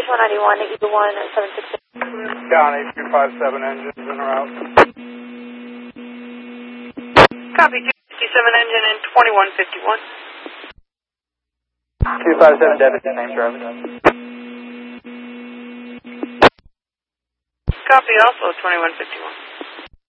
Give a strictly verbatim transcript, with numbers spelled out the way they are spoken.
H one ninety-one, E one seven six six. Down eight two five seven engines in route. Copy, two fifty-seven engine and twenty-one fifty-one. two five seven debit, same driver. Copy, also twenty-one fifty-one.